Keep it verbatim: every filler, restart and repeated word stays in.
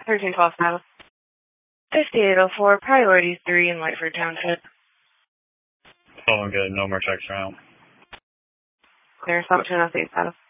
thirteen twelve South. fifty-eight oh four, priority three in Whiteford Township. Oh, good. No more checks around. Clear, Summit two oh eight South.